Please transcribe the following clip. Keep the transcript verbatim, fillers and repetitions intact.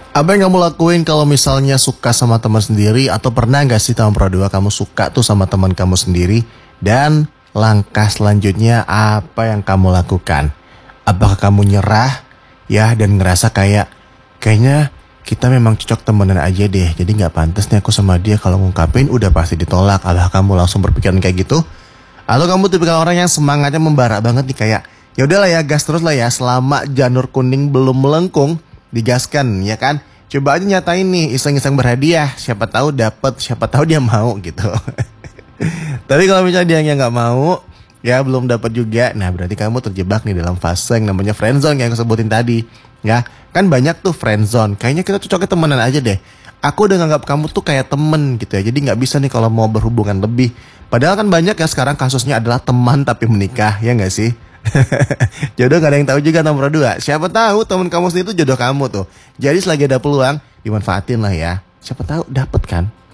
Apa yang kamu lakuin kalau misalnya suka sama teman sendiri, atau pernah gak sih tahun Pro dua kamu suka tuh sama teman kamu sendiri? Dan langkah selanjutnya apa yang kamu lakukan? Apakah kamu nyerah ya dan ngerasa kayak kayaknya kita memang cocok temenan aja deh, jadi gak pantas nih aku sama dia, kalau ngungkapin udah pasti ditolak. Apakah kamu langsung berpikiran kayak gitu? Atau kamu tipikal orang yang semangatnya membara banget nih, kayak ya udahlah ya, gas terus lah ya, selama janur kuning belum melengkung digaskan ya kan? Coba aja nyatain nih, iseng-iseng berhadiah, siapa tahu dapet, siapa tahu dia mau gitu. Tapi kalau misalnya dia yang nggak mau, ya belum dapat juga, nah berarti kamu terjebak nih dalam fase yang namanya friendzone yang aku sebutin tadi. Ya kan banyak tuh friendzone, kayaknya kita cocoknya temenan aja deh, aku udah nganggap kamu tuh kayak temen gitu ya, jadi nggak bisa nih kalau mau berhubungan lebih. Padahal kan banyak ya sekarang kasusnya adalah teman tapi menikah, ya nggak sih? Jodoh gak ada yang tahu juga nomor dua. Siapa tahu teman kamu sendiri itu jodoh kamu tuh. Jadi selagi ada peluang, dimanfaatin lah ya. Siapa tahu dapet kan.